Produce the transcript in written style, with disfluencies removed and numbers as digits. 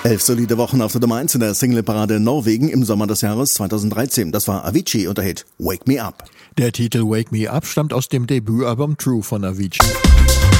11 solide Wochen auf der Nummer 1 in der Singleparade in Norwegen im Sommer des Jahres 2013. Das war Avicii und der Hit Wake Me Up. Der Titel Wake Me Up stammt aus dem Debütalbum True von Avicii.